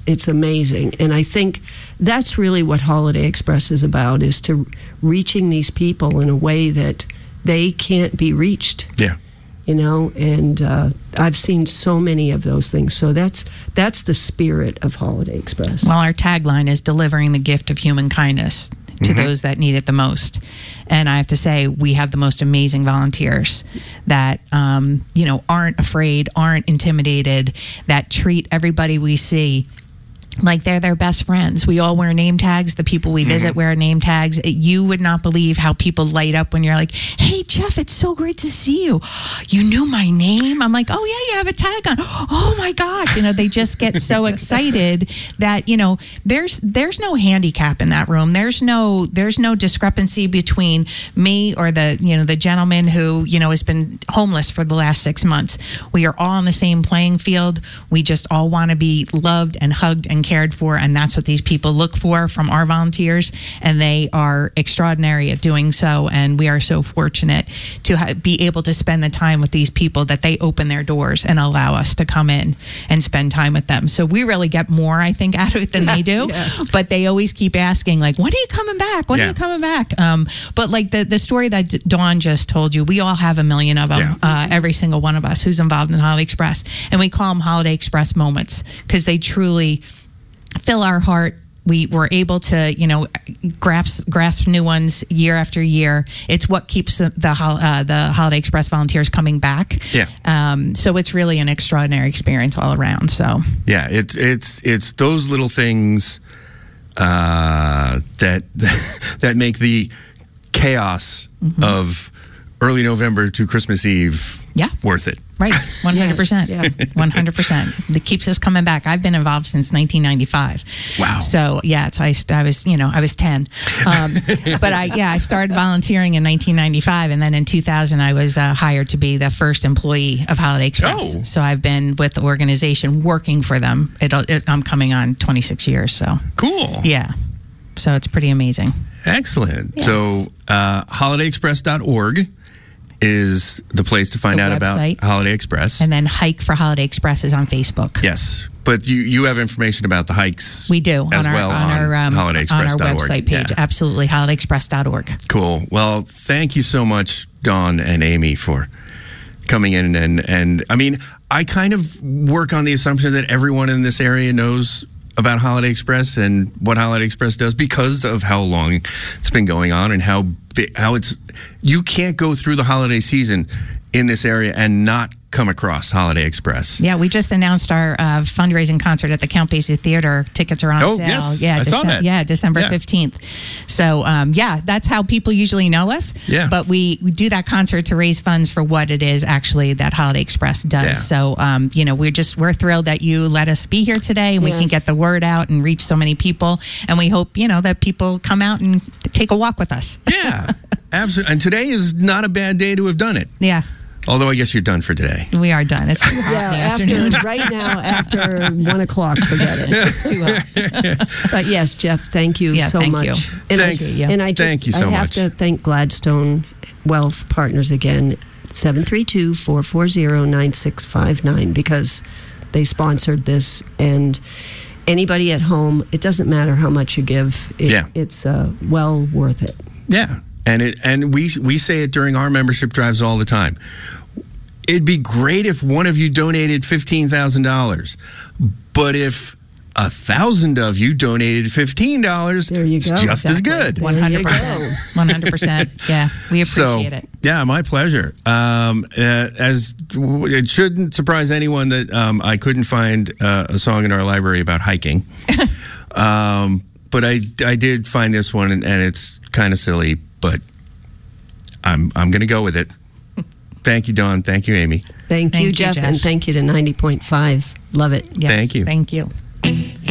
It's amazing. And I think that's really what Holiday Express is about, is to reaching these people in a way that they can't be reached. Yeah. You know, and I've seen so many of those things. So that's the spirit of Holiday Express. Well, our tagline is delivering the gift of human kindness to those that need it the most. And I have to say, we have the most amazing volunteers that, aren't afraid, aren't intimidated, that treat everybody we see like they're their best friends. We all wear name tags. The people we visit wear name tags. You would not believe how people light up when you're like, hey, Jeff, it's so great to see you. You knew my name? I'm like, oh, yeah, you have a tag on. Oh, my gosh. They just get so excited that, there's no handicap in that room. There's no discrepancy between me or the gentleman who, has been homeless for the last 6 months. We are all on the same playing field. We just all want to be loved and hugged and cared for, and that's what these people look for from our volunteers, and they are extraordinary at doing so. And we are so fortunate to be able to spend the time with these people that they open their doors and allow us to come in and spend time with them. So we really get more, I think, out of it than they do. But they always keep asking, like, when are you coming back? When are you coming back? But like the story that Dawn just told you, we all have a million of them, every single one of us who's involved in Holiday Express, and we call them Holiday Express moments because they truly fill our heart. We were able to, grasp new ones year after year. It's what keeps the Holiday Express volunteers coming back. Yeah. So it's really an extraordinary experience all around. So yeah, it's those little things that make the chaos of early November to Christmas Eve worth it. Right, 100%. Yeah. 100%. It keeps us coming back. I've been involved since 1995. Wow. So yeah, I was 10. But I started volunteering in 1995, and then in 2000 I was hired to be the first employee of Holiday Express. Oh. So I've been with the organization working for them. I'm coming on 26 years. So cool. Yeah. So it's pretty amazing. Excellent. Yes. So holidayexpress.org is the place to find out about Holiday Express. And then Hike for Holiday Express is on Facebook. Yes. But you have information about the hikes. We do as on well our holidayexpress.org. On our website page. Yeah. Absolutely, holidayexpress.org. Cool. Well, thank you so much, Dawn and Amy, for coming in. And I mean, I kind of work on the assumption that everyone in this area knows about Holiday Express and what Holiday Express does because of how long it's been going on and how it's. You can't go through the holiday season in this area and not come across Holiday Express. Yeah, we just announced our fundraising concert at the Count Basie Theater. Tickets are on sale. Yes, yeah, I saw that. Yeah, December 15th. So, that's how people usually know us. Yeah. But we do that concert to raise funds for what it is actually that Holiday Express does. Yeah. So, we're thrilled that you let us be here today, and we can get the word out and reach so many people. And we hope, that people come out and take a walk with us. Yeah, absolutely. And today is not a bad day to have done it. Yeah. Although I guess you're done for today. We are done. It's too hot in the afternoon. Right now, after 1 o'clock, forget it. It's too hot. But yes, Jeff, thank you so much. You. And thank you so much. I have to thank Gladstone Wealth Partners again, 732-440-9659, because they sponsored this. And anybody at home, it doesn't matter how much you give. It's well worth it. Yeah. And we say it during our membership drives all the time. It'd be great if one of you donated $15,000, but if 1,000 of you donated $15, there you go. It's just as good. 100%. 100%. Yeah, we appreciate it. Yeah, my pleasure. As it shouldn't surprise anyone that I couldn't find a song in our library about hiking, but I did find this one, and it's kind of silly, but I'm going to go with it. Thank you, Dawn. Thank you, Amy. Thank you, Jeff. And thank you to 90.5. Love it. Yes, thank you. Thank you.